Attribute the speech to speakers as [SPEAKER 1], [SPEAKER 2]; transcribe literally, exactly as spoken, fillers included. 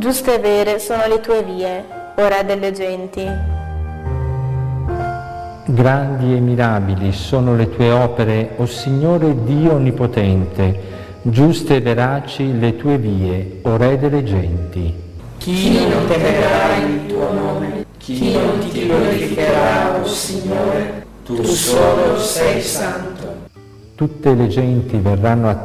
[SPEAKER 1] Giuste e vere sono le tue vie, o Re delle genti.
[SPEAKER 2] Grandi e mirabili sono le tue opere, o Signore Dio Onnipotente. Giuste e veraci le tue vie, o Re delle genti.
[SPEAKER 3] Chi non temerà il tuo nome? Chi non ti glorificherà, o Signore? Tu solo sei santo.
[SPEAKER 2] Tutte le genti verranno a